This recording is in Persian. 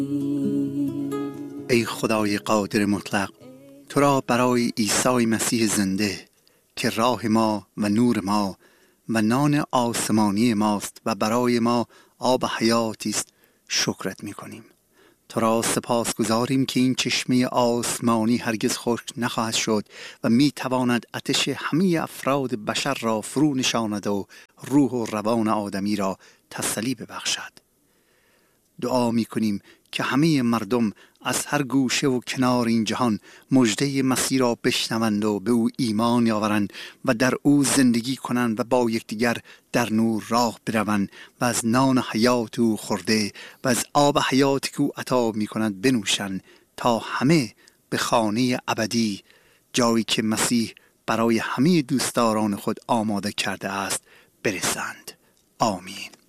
ای خدای قادر مطلق، تو را برای عیسی مسیح زنده که راه ما و نور ما و نان آسمانی ماست و برای ما آب حیاتی است شکرت می کنیم. تو را سپاس گذاریم که این چشمه آسمانی هرگز خشک نخواهد شد و می تواند آتش همه افراد بشر را فرو نشاند و روح و روان آدمی را تسلی ببخشد. دعا می کنیم که همه مردم از هر گوشه و کنار این جهان مژده مسیح را بشنوند و به او ایمان آورند و در او زندگی کنند و با یکدیگر در نور راه بروند و از نان حیات او خورده و از آب حیاتی که او عطا می کند بنوشند تا همه به خانه ابدی، جایی که مسیح برای همه دوستداران خود آماده کرده است، برسند. آمین.